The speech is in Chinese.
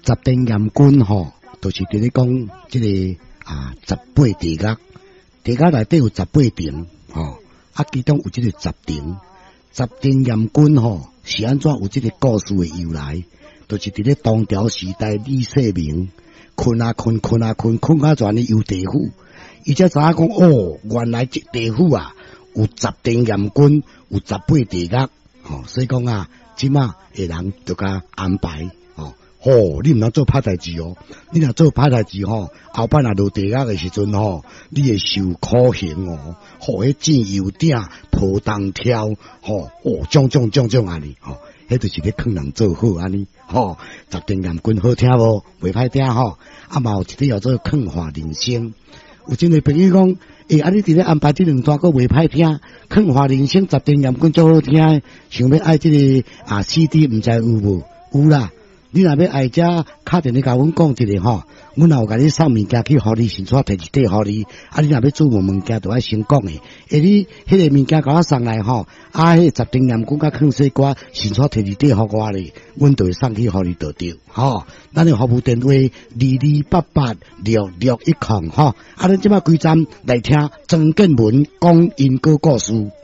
十殿阎君吼，就是伫咧讲即个18地狱，地狱内底有18殿吼，其中有即个10殿。十殿阎君吼是安怎有即个故事的由来？就是伫咧唐朝时代，李世民困啊困啊全咧游地府，伊才知影讲哦，原来这地府有10殿阎君，有18地狱吼，所以讲即马的人就甲安排吼，你毋通做歹代志哦，你若做歹代志吼，后摆若落地狱的时阵吼，你会受苦刑哦，迄箭油鼎破东跳种安尼吼，迄就是咧劝人做好安尼吼。十殿阎君好听无？袂歹听吼，嘛有一个叫做劝化人生。有真个朋友讲，你伫咧安排这两段佫袂歹听，劝化人生十殿阎君足好听，想要爱这个CD， 毋知有无？有啦。你若要爱遮，敲电话甲阮讲一下吼，阮也有甲你送物件去，互你先带摕一块互你。你若要注文物件，就要先讲诶。你迄个物件甲我送来吼，迄10殿阎君甲劝世歌，先带摕一块互我咧，阮就会送去互你就对吼。咱的服务电话22886610吼。咱即摆规站来听曾建文讲因果故事。